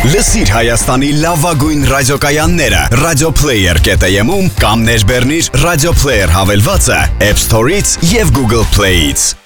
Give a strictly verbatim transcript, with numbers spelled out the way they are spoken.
Լսիր Հայաստանի լավագույն ռադիոկայանները Radioplayer կետ am-ում կամ ներբեռնիր Radio Player հավելվածը App Store-ից եւ Google Play-ից։